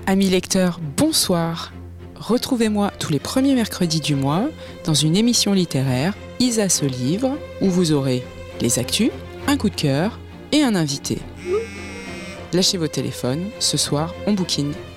Amis lecteurs, bonsoir. Retrouvez-moi tous les premiers mercredis du mois dans une émission littéraire Isa se livre où vous aurez les actus, un coup de cœur et un invité. Lâchez vos téléphones, ce soir on bouquine.